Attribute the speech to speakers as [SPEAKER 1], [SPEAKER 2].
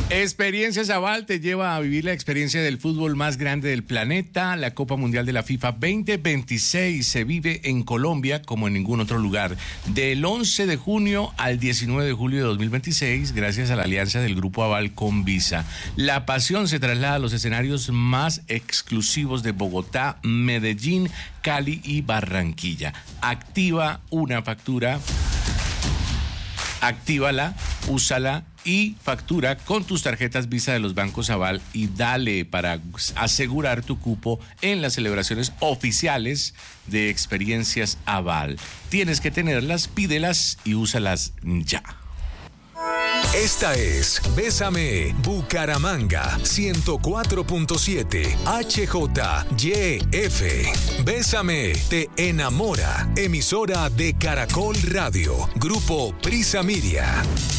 [SPEAKER 1] Experiencias Aval te lleva a vivir la experiencia del fútbol más grande del planeta. La Copa Mundial de la FIFA 2026 se vive en Colombia como en ningún otro lugar. Del 11 de junio al 19 de julio de 2026, gracias a la alianza del Grupo Aval con Visa. La pasión se traslada a los escenarios más exclusivos de Bogotá, Medellín, Cali y Barranquilla. Activa una factura. Actívala, úsala y factura con tus tarjetas Visa de los bancos Aval y dale para asegurar tu cupo en las celebraciones oficiales de Experiencias Aval. Tienes que tenerlas, pídelas y úsalas ya.
[SPEAKER 2] Esta es Bésame Bucaramanga 104.7 HJYF. Bésame te enamora. Emisora de Caracol Radio. Grupo Prisa Media.